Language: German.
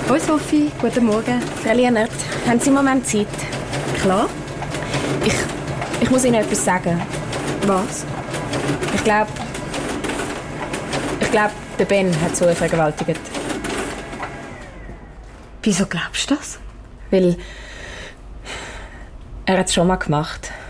Hoi Sophie, guten Morgen. Frau Lienert, haben Sie einen Moment Zeit? Klar. Ich muss Ihnen etwas sagen. Was? Ich glaube, der Ben hat Zoe vergewaltigt. Wieso glaubst du das? Weil er hat es schon mal gemacht.